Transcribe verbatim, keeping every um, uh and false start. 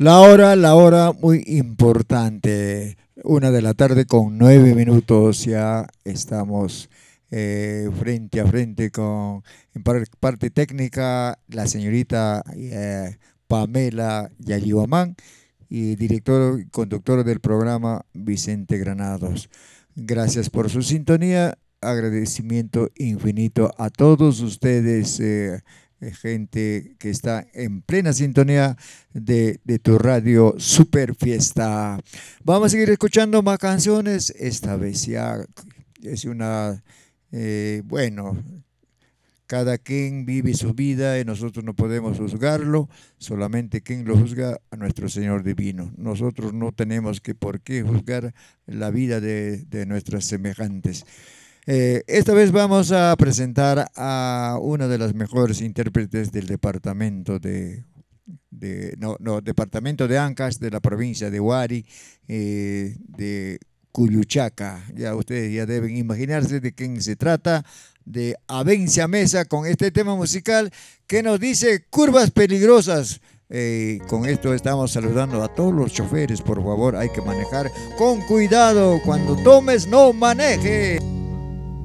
La hora, la hora muy importante. Una de la tarde con nueve minutos. Ya estamos eh, frente a frente con, en par- parte técnica, la señorita eh, Pamela Yayuamán y director y conductor del programa Vicente Granados. Gracias por su sintonía. Agradecimiento infinito a todos ustedes. Eh, eh, gente que está en plena sintonía de, de tu radio Super Fiesta. Vamos a seguir escuchando más canciones. Esta vez ya es una, eh, bueno, cada quien vive su vida y nosotros no podemos juzgarlo, solamente quien lo juzga a nuestro Señor Divino. Nosotros no tenemos que por qué juzgar la vida de, de nuestras semejantes. Eh, esta vez vamos a presentar a una de las mejores intérpretes del departamento de, de no, no, departamento de Ancash, de la provincia de Huari, eh, de Cuyuchaca. Ya ustedes ya deben imaginarse de quién se trata, de Avencia Mesa, con este tema musical que nos dice curvas peligrosas. Eh, con esto estamos saludando a todos los choferes. Por favor, hay que manejar con cuidado. Cuando tomes, no manejes.